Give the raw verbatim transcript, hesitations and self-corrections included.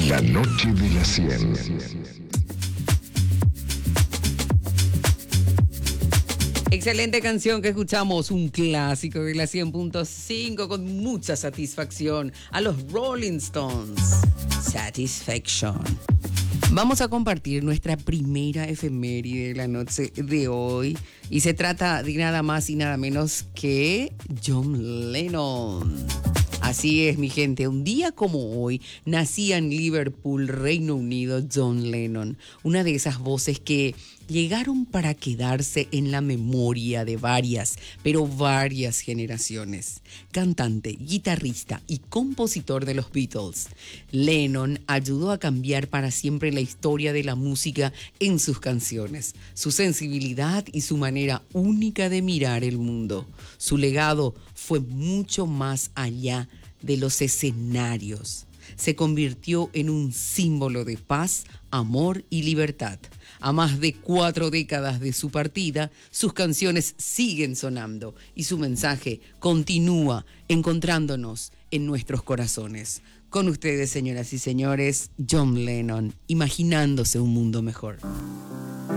La noche de la cien. Excelente canción que escuchamos, un clásico de la cien punto cinco con mucha satisfacción a los Rolling Stones. Satisfaction. Vamos a compartir nuestra primera efeméride de la noche de hoy y se trata de nada más y nada menos que John Lennon. Así es, mi gente, un día como hoy nacía en Liverpool, Reino Unido, John Lennon, una de esas voces que llegaron para quedarse en la memoria de varias, pero varias generaciones. Cantante, guitarrista y compositor de los Beatles, Lennon ayudó a cambiar para siempre la historia de la música en sus canciones, su sensibilidad y su manera única de mirar el mundo. Su legado fue mucho más allá de los escenarios. Se convirtió en un símbolo de paz, amor y libertad. A más de cuatro décadas de su partida, sus canciones siguen sonando y su mensaje continúa encontrándonos en nuestros corazones. Con ustedes, señoras y señores, John Lennon, imaginándose un mundo mejor.